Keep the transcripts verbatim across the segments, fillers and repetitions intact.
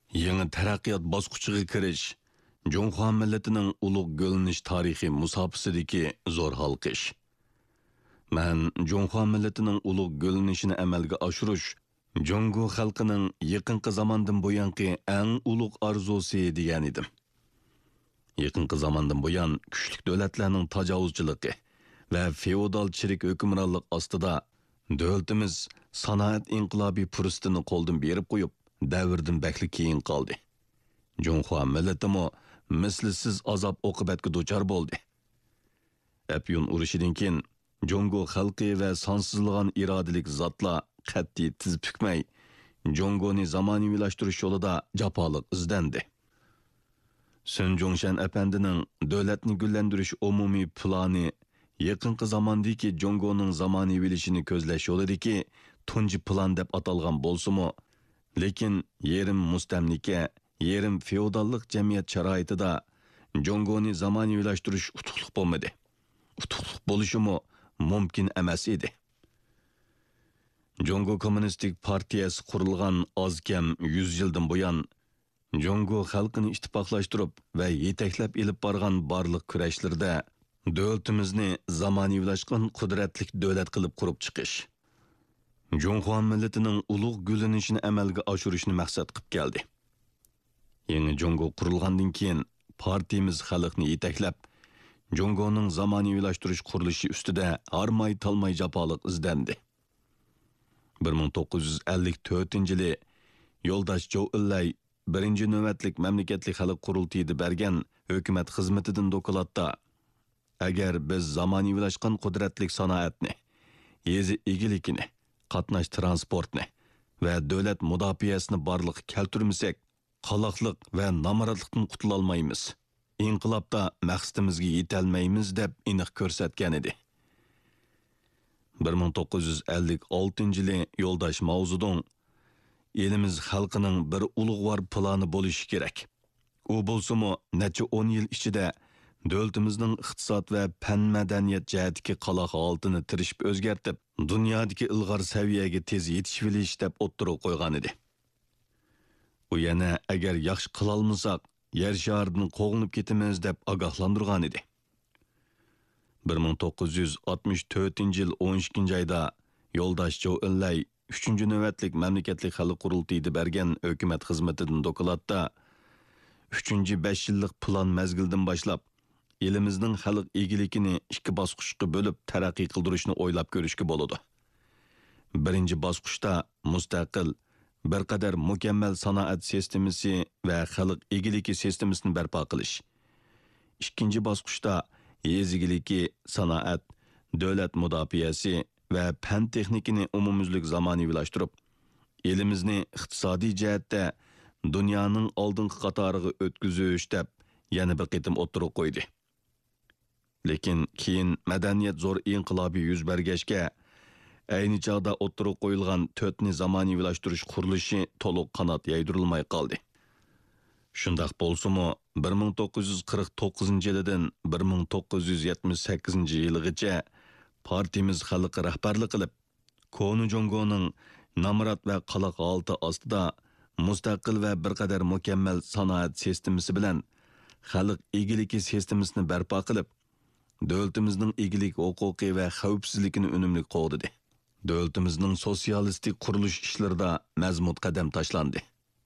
Yangi taraqqiyot bosqichiga kirish Jonghua millatining ulug' g'o'lanish tarixi musobasidagi zo'r halqish. Men Jonghua millatining ulug' g'o'lanishini amalga oshirish Jongo xalqining yaqinqi zamondan buyangi eng ulug' orzusi degan edim. Yaqinqi zamondan buyon kuchli davlatlarning tajovuzchiligi va feodal chirik hukmronlik ostida davlatimiz sanoat inqilobiy fursatini qo'ldan berib qo'yib, davrdan bakli keyin qoldi. Jonghua millatimi mislsiz azob oqibatga duchor bo'ldi. Apyun urushidan keyin Jongo xalqi va sonsizlagan irodalik zotlar qat'iy tiz bukmay Jongoni zamonaviylashtirish yo'lida jafoliq izlandi. Sun Jongshan apandining davlatni gullantirish umumiy plani yaqinqi zamondagi Jongoning zamonaviylashini ko'zlash yo'lidagi tunji plan deb atalgan bo'lsa-mu, lekin yerim mustamlika, yerim feodallik jamiyat sharoitida Jongoni zamonaviylashtirish utuqliq bo'lmadi. Utuqliq bo'lishimi mumkin emas edi. Jongo Kommunistik partiyasi qurilgan ozkam yuz yildan buyon Jongo xalqini ittifoqlashtirib va yetaklab elib borgan barliq kurashlarda davlatimizni zamonaviylashgan qudratli davlat qilib qurib chiqish, Jonghua millatining ulug' g'o'lanishini amalga oshirishni maqsad qilib keldi. Yangi Jongo qurilgandan keyin partiyamiz xalqni yetaklab Jongoning zamonaviylashtirish qurilishi ustida harmay talmay jafoliq izlandi. bir ming to'qqiz yuz ellik to'rtinchi yili Yo'ldosh Zhou Enlay birinchi navbatlik mamlakatli xalq qurultayida bergan hukumat xizmatidan dokladda agar biz zamonaviylashgan qudratli sanoatni, yezi egilikini, qatnash transportni va davlat mudofaasini barliq keltirmasak, qaloqliq va namoratlikdan qutula olmaymiz. Inqilobda maqsadimizga yetolmaymiz deb aniq ko'rsatgan edi. bir ming to'qqiz yuz ellik oltinchi yili Yo'ldosh Mao Zedong elimiz xalqining bir ulug'vor plani bo'lishi kerak. U bo'lsa-mu necha o'n yil ichida davlatimizning iqtisod va fan madaniyat jihatdagi qaloq oltini tirishib o'zgartib, dunyodagi ilg'or saviyaga tez yetishib olish deb o'ttirib qo'ygan edi. U yana agar yaxshi qila olmasak, yer sharidan qo'g'inib ketamiz deb ogohlantirgan edi. bir ming to'qqiz yuz oltmish to'rtinchi yil o'n ikkinchi oyda Yo'ldosh Zhou Enlay uchinchi navbatlik mamlakatli xalq qurultayida bergan hukumat xizmatidan dokladda uchinchi besh yillik plan mezgildan boshlab elimizning xalq egiligini ikki bosqichga bo'lib taraqqiy qildirishni o'ylab ko'rishga bo'ladi. Birinchi bosqichda mustaqil bir qadar mukammal sanoat sistemasi va xalq egiligi sistemasini barpo qilish. Ikkinchi bosqichda yezigiligi, sanoat, davlat mudofaasi va fan texnikini umumyuzlik zamonaviylashtirib, elimizni iqtisodiy jihatda dunyoning oldingi qatoriga o'tkazish deb yana bir qitim o'tirib qo'ydi. Lekin keyin madaniyat zo'r inqilobiy yuz bergachga, ayni chog'da o'tirib qo'yilgan to'rtni zamonaviylashtirish qurilishi to'liq qanot yaydirilmay qoldi. Shundaq bo'lsa-mu, bir ming to'qqiz yuz qirq to'qqizinchi yildan bir ming to'qqiz yuz yetmish sakkizinchi yilgacha partiyamiz xalqqa rahbarlik qilib, Konu Jongoning namrat va qaloq olti ostida mustaqil va bir qadar mukammal sanoat sistemasi bilan xalq egiligi sistemasini barpo qilib, davlatimizning egilik huquqi va xavfsizligini unumli qo'g'didi. Davlatimizning sotsialistik qurilish ishlarida mazmut qadam tashlandi.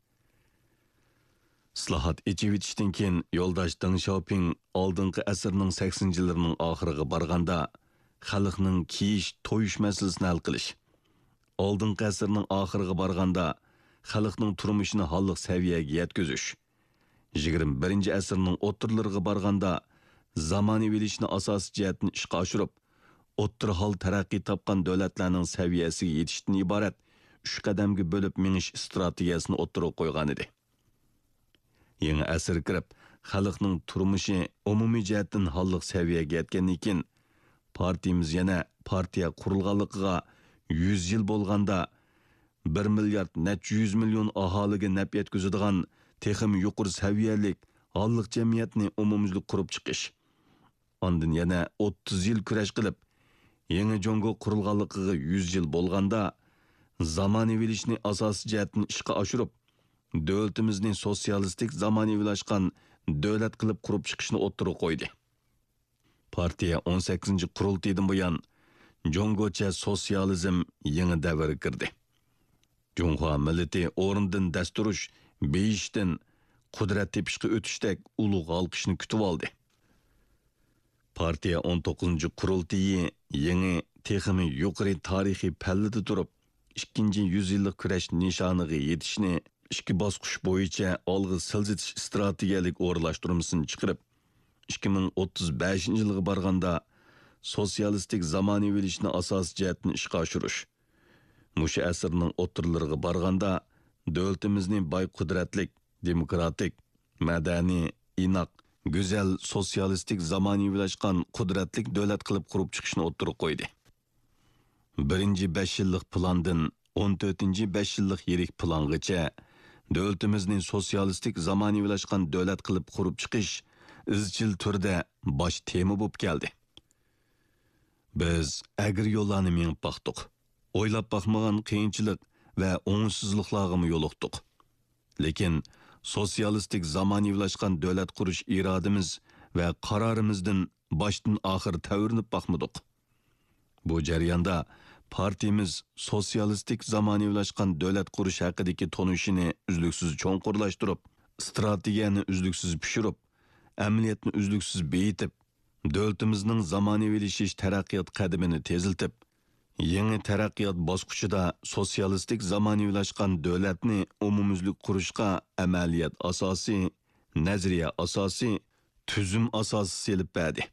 Islohot echivitishdan keyin Yo'ldosh Deng Xiaoping oldingi asrning saksoninchi yillarining oxiriga borganda xalqning kiyish, to'yish masalasini hal qilish, oldingi asrning oxiriga borganda xalqning turmushini holliq saviyaga yetkazish, yigirma birinchi asrning o'rtalariga borganda zamonaviylashni asosiy jihatini ishga oshirib, o'rta hol taraqqiy topgan davlatlarning saviyasiga yetishdan iborat uch qadamga bo'lib minish strategiyasini o'rtaga qo'ygan edi. Yangi asr kirib, xalqning turmushi umumiy jihatdan holliq saviyaga yetgandan keyin partiyamiz yana partiya qurilganligiga yuz yil bo'lganda bir milliard necha yuz million aholiga naf yetkazadigan texim yuqori saviyalik holliq jamiyatni umumyuzlik qurib chiqish. Ondan yana o'ttiz yil kurash qilib, yangi Jongo qurilganligiga yuz yil bo'lganda zamonaviylashni asosiy jihatdan ishga oshirib, davlatimizni sotsialistik zamonaviylashgan davlat qilib qurib chiqishni o'ttirib qo'ydi. Partiya o'n sakkizinchi qurultaydan buyon Jongocha sotsializm yangi davrga kirdi. Junxo millati o'rnidan dasturish, beyishdan qudrat tepishga o'tishdek ulug' alqishni kutib oldi. Partiya o'n to'qqizinchi qurultayi yangi texmi yuqori tarixiy pallada turib, ikkinchi yüzyillik kurash nishoniga yetishni ikki bosqich bo'yicha olg'a siljitish strategiyalik o'rlashtirmasini chiqarib, ikki ming o'ttiz beshinchi yilga borganda sotsialistik zamonaviylashni asos jihatni ishga oshirish. Mushu asrning o'ttirlariga borganda davlatimizni boy qudratlik, demokratik, madaniy, inoq, go'zal sotsialistik zamonaviylashgan qudratlik davlat qilib qurib chiqishni o'ttirib qo'ydi. Birinchi besh yillik plandan o'n to'rtinchi besh yillik yirik plangacha davlatimizni sotsialistik zamonaviylashgan davlat qilib qurib chiqish izchil turda bosh tema bo'lib keldi. Biz agir yo'llarni mengib baqdik. O'ylab baqmagan qiyinchilik va o'ngsizliklarga yo'liqdik. Lekin sotsialistik zamonaviylashgan davlat qurish irodamiz va qarorimizdan boshdan oxir tavirinib baqmadik. Bu jarayonda partiyamiz sotsialistik zamonaviylashgan davlat qurish haqidagi tonishini uzluksiz cho'nqurlashtirib, strategiyani uzluksiz pishirib, amaliyotni uzluksiz beyitib, davlatimizning zamonaviylashish taraqqiyot qadamini teziltib, yangi taraqqiyot bosqichida sotsialistik zamonaviylashgan davlatni umumyuzlik qurishga amaliyot asosi, nazariya asosi, tuzum asosi selib berdi.